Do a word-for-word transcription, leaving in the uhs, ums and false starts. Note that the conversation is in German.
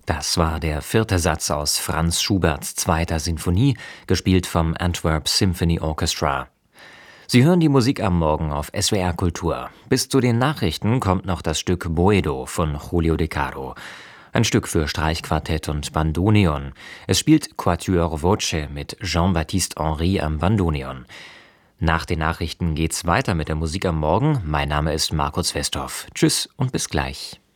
Das war der vierte Satz aus Franz Schuberts zweiter Sinfonie, gespielt vom Antwerp Symphony Orchestra. Sie hören die Musik am Morgen auf S W R Kultur. Bis zu den Nachrichten kommt noch das Stück Boedo von Julio De Caro. Ein Stück für Streichquartett und Bandoneon. Es spielt Quatuor Voce mit Jean-Baptiste Henry am Bandoneon. Nach den Nachrichten geht's weiter mit der Musik am Morgen. Mein Name ist Markus Westhoff. Tschüss und bis gleich.